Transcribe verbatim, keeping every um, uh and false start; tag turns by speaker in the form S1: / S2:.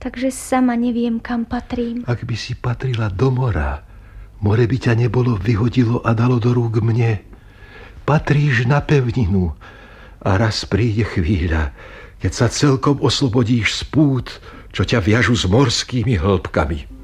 S1: takže sama neviem, kam patrím.
S2: Ak by si patrila do mora, more by ťa nebolo vyhodilo a dalo do rúk mne. Patríš na pevninu a raz príde chvíľa, keď sa celkom oslobodíš z pút, čo ťa viažu s morskými hĺbkami.